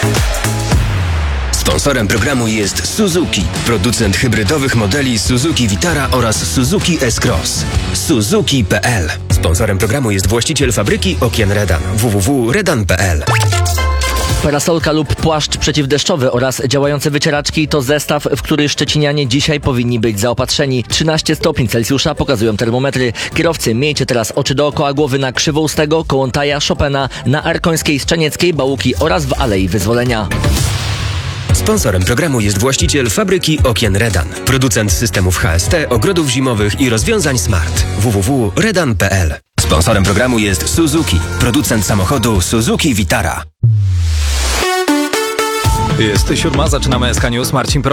Sponsorem programu jest Suzuki, producent hybrydowych modeli Suzuki Vitara oraz Suzuki S-Cross. Suzuki.pl. Sponsorem programu jest właściciel fabryki okien Redan. www.redan.pl. Parasolka lub płaszcz przeciwdeszczowy oraz działające wycieraczki to zestaw, w który szczecinianie dzisiaj powinni być zaopatrzeni. 13 stopni Celsjusza pokazują termometry. Kierowcy, miejcie teraz oczy dookoła głowy na Krzywoustego, Kołątaja, Chopina, na Arkońskiej, Szczenieckiej, Bałuki oraz w Alei Wyzwolenia. Sponsorem programu jest właściciel fabryki okien Redan. Producent systemów HST, ogrodów zimowych i rozwiązań smart. www.redan.pl. Sponsorem programu jest Suzuki, producent samochodu Suzuki Vitara. Jest 7, zaczynamy SK News. Marcin